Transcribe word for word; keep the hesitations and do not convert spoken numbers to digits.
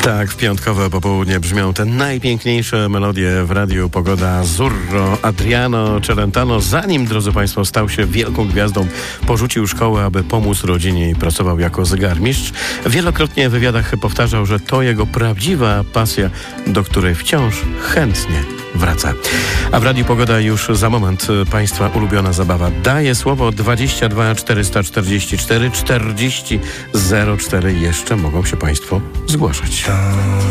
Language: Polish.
Tak, w piątkowe popołudnie brzmią te najpiękniejsze melodie w radiu Pogoda. Azzurro, Adriano Celentano, zanim, drodzy Państwo, stał się wielką gwiazdą, porzucił szkołę, aby pomóc rodzinie i pracował jako zegarmistrz. Wielokrotnie w wywiadach powtarzał, że to jego prawdziwa pasja, do której wciąż chętnie wraca. A w Radiu Pogoda już za moment Państwa ulubiona zabawa. Daję słowo dwadzieścia dwa czterysta czterdzieści cztery czterdzieści zero cztery. Jeszcze mogą się Państwo zgłaszać.